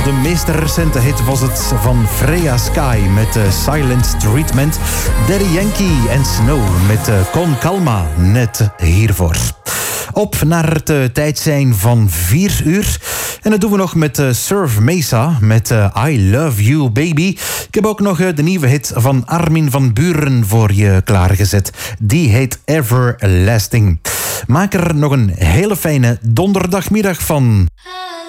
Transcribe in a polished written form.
de meest recente hit was het van Freya Sky met Silent Treatment. Daddy Yankee en Snow met Con Calma net hiervoor. Op naar het tijd zijn van 4 uur. En dat doen we nog met Surf Mesa met I Love You Baby. Ik heb ook nog de nieuwe hit van Armin van Buuren voor je klaargezet. Die heet Everlasting. Maak er nog een hele fijne donderdagmiddag van.